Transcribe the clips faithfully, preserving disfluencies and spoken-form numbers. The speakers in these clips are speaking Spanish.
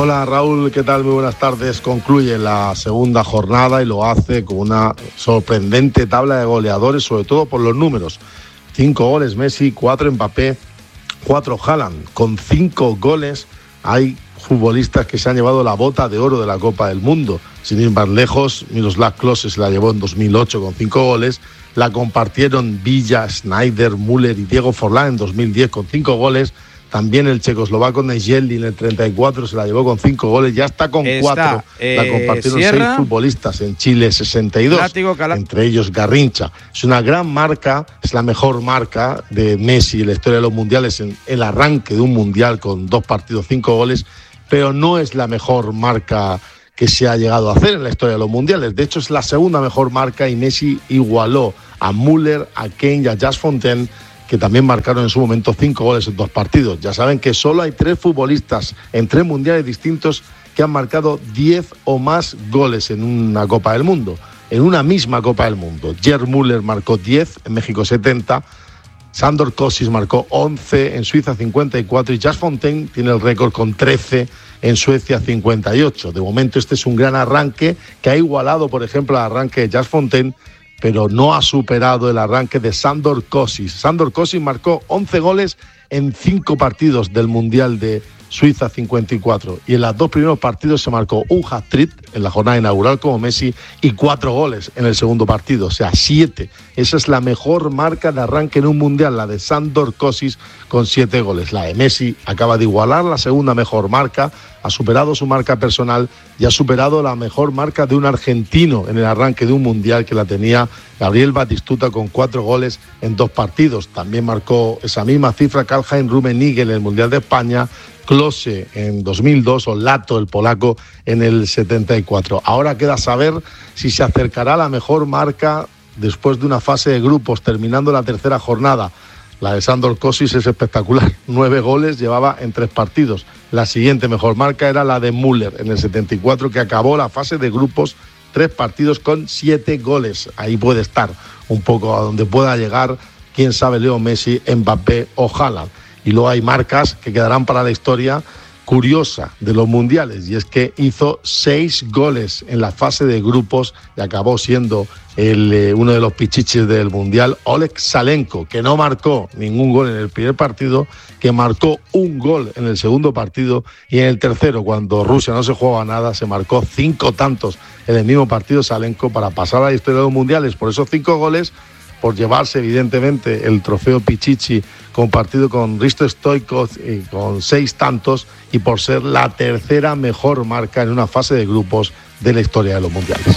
Hola Raúl, ¿qué tal? Muy buenas tardes. Concluye la segunda jornada y lo hace con una sorprendente tabla de goleadores, sobre todo por los números. Cinco goles Messi, cuatro Mbappé, cuatro Haaland. Con cinco goles hay futbolistas que se han llevado la bota de oro de la Copa del Mundo. Sin ir más lejos, Miroslav Klose se la llevó en dos mil ocho con cinco goles. La compartieron Villa, Sneijder, Müller y Diego Forlán en dos mil diez con cinco goles. También el checoslovaco Nejeldy en el treinta y cuatro se la llevó con cinco goles. Ya está con está, cuatro. Eh, la compartieron Sierra, seis futbolistas. En Chile sesenta y dos. Látigo, entre ellos Garrincha. Es una gran marca, es la mejor marca de Messi en la historia de los mundiales. En el arranque de un mundial con dos partidos, cinco goles. Pero no es la mejor marca que se ha llegado a hacer en la historia de los mundiales. De hecho, es la segunda mejor marca y Messi igualó a Müller, a Kane y a Just Fontaine, que también marcaron en su momento cinco goles en dos partidos. Ya saben que solo hay tres futbolistas en tres mundiales distintos que han marcado diez o más goles en una Copa del Mundo, en una misma Copa del Mundo. Gerd Müller marcó diez, en México setenta, Sandor Kosic marcó once, en Suiza cincuenta y cuatro, y Just Fontaine tiene el récord con trece, en Suecia cincuenta y ocho. De momento este es un gran arranque que ha igualado, por ejemplo, el arranque de Just Fontaine, pero no ha superado el arranque de Sandor Kosic. Sandor Kosic marcó once goles en cinco partidos del Mundial de Suiza cincuenta y cuatro. Y en los dos primeros partidos se marcó un hat-trick en la jornada inaugural como Messi y cuatro goles en el segundo partido, o sea, siete. Esa es la mejor marca de arranque en un Mundial, la de Sandor Kosic con siete goles. La de Messi acaba de igualar la segunda mejor marca, ha superado su marca personal y ha superado la mejor marca de un argentino en el arranque de un Mundial, que la tenía Gabriel Batistuta con cuatro goles en dos partidos. También marcó esa misma cifra Karl-Heinz Rummenigge en el Mundial de España, Klose en dos mil dos o Lato, el polaco, en el setenta y cuatro. Ahora queda saber si se acercará a la mejor marca después de una fase de grupos, terminando la tercera jornada. La de Sandor Kosic es espectacular, nueve goles llevaba en tres partidos. La siguiente mejor marca era la de Müller en el setenta y cuatro, que acabó la fase de grupos, tres partidos con siete goles. Ahí puede estar un poco a donde pueda llegar, quién sabe, Leo Messi, Mbappé o Haaland. Y luego hay marcas que quedarán para la historia curiosa de los mundiales, y es que hizo seis goles en la fase de grupos y acabó siendo el, eh, uno de los pichichis del mundial, Oleg Salenko, que no marcó ningún gol en el primer partido, que marcó un gol en el segundo partido, y en el tercero, cuando Rusia no se jugaba nada, se marcó cinco tantos en el mismo partido Salenko para pasar a la historia de los mundiales por esos cinco goles, por llevarse evidentemente el trofeo Pichichi compartido con Risto Stoichkov y con seis tantos, y por ser la tercera mejor marca en una fase de grupos de la historia de los mundiales.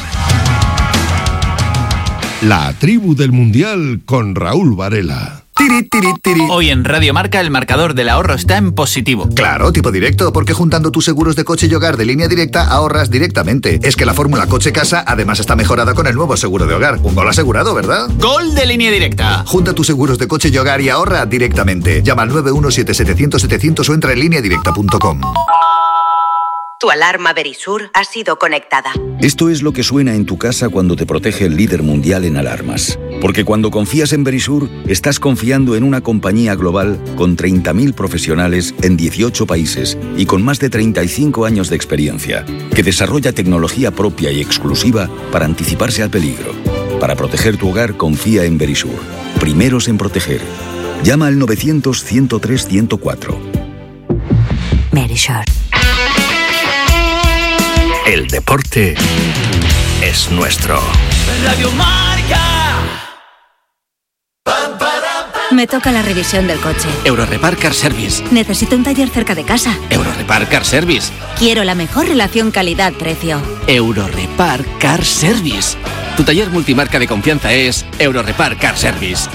La tribu del mundial con Raúl Varela. Tiri, tiri, tiri. Hoy en Radio Marca el marcador del ahorro está en positivo. Claro, tipo directo, porque juntando tus seguros de coche y hogar de Línea Directa ahorras directamente. Es que la fórmula coche-casa además está mejorada con el nuevo seguro de hogar. Un gol asegurado, ¿verdad? ¡Gol de Línea Directa! Junta tus seguros de coche y hogar y ahorra directamente. Llama al nueve uno siete siete cero cero setecientos o entra en línea directa punto com. Tu alarma Verisur ha sido conectada. Esto es lo que suena en tu casa cuando te protege el líder mundial en alarmas. Porque cuando confías en Verisur, estás confiando en una compañía global con treinta mil profesionales en dieciocho países y con más de treinta y cinco años de experiencia, que desarrolla tecnología propia y exclusiva para anticiparse al peligro. Para proteger tu hogar, confía en Verisur. Primeros en proteger. Llama al novecientos, ciento tres, ciento cuatro. Verisur. El deporte es nuestro. Radio Marca. Me toca la revisión del coche. Eurorepar Car Service. Necesito un taller cerca de casa. Eurorepar Car Service. Quiero la mejor relación calidad-precio. Eurorepar Car Service. Tu taller multimarca de confianza es Eurorepar Car Service.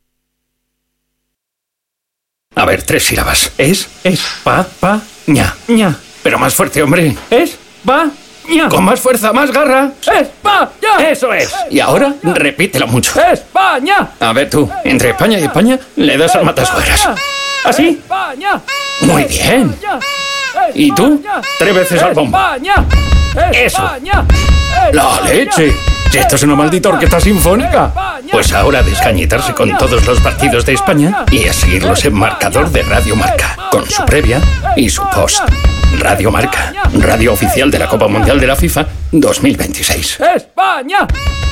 A ver, tres sílabas. Es, es, pa, pa, ña, ña. Pero más fuerte, hombre. Es, pa, ña. Con más fuerza, más garra. España. Eso es. Y ahora, repítelo mucho. España. A ver tú, entre España y España, le das al matasuegras. ¿Así? Muy bien. ¿Y tú? Tres veces al bombo. Eso. La leche. Si esto es una maldita orquesta sinfónica. Pues ahora a descañitarse con todos los partidos de España y a seguirlos en marcador de Radio Marca, con su previa y su post. Radio Marca, radio oficial de la Copa Mundial de la FIFA dos mil veintiséis. ¡España!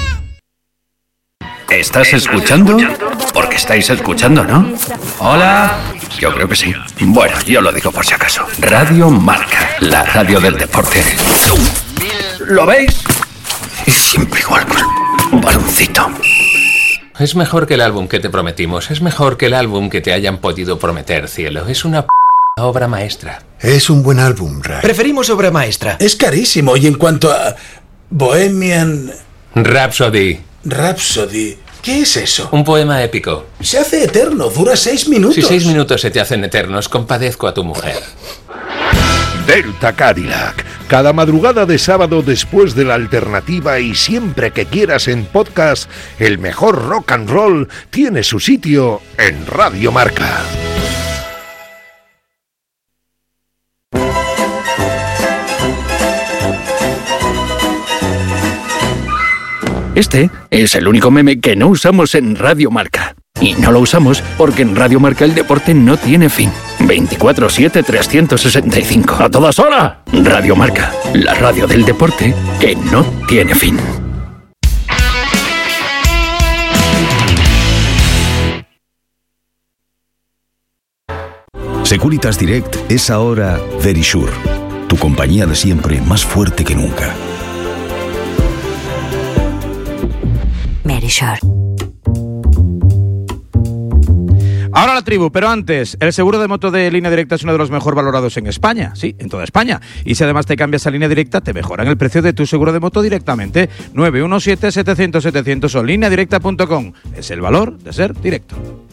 ¿Estás escuchando? Porque estáis escuchando, ¿no? Hola. Yo creo que sí. Bueno, yo lo digo por si acaso. Radio Marca, la radio del deporte. ¿Lo veis? Es siempre igual con un baloncito. Es mejor que el álbum que te prometimos. Es mejor que el álbum que te hayan podido prometer, cielo. Es una p obra maestra. Es un buen álbum, Ray. Preferimos obra maestra. Es carísimo. Y en cuanto a Bohemian Rhapsody. Rhapsody. ¿Qué es eso? Un poema épico. Se hace eterno. Dura seis minutos. Si seis minutos se te hacen eternos, compadezco a tu mujer. Delta Cadillac. Cada madrugada de sábado después de la alternativa y siempre que quieras en podcast, el mejor rock and roll tiene su sitio en Radio Marca. Este es el único meme que no usamos en Radio Marca. Y no lo usamos porque en Radio Marca el deporte no tiene fin. veinticuatro siete trescientos sesenta y cinco. ¡A todas horas! Radio Marca, la radio del deporte que no tiene fin. Securitas Direct es ahora Verisure, tu compañía de siempre más fuerte que nunca. Verisure. Ahora la tribu, pero antes, el seguro de moto de Línea Directa es uno de los mejor valorados en España, sí, en toda España. Y si además te cambias a Línea Directa, te mejoran el precio de tu seguro de moto directamente. nueve uno siete, setecientos, setecientos o línea directa punto com. Es el valor de ser directo.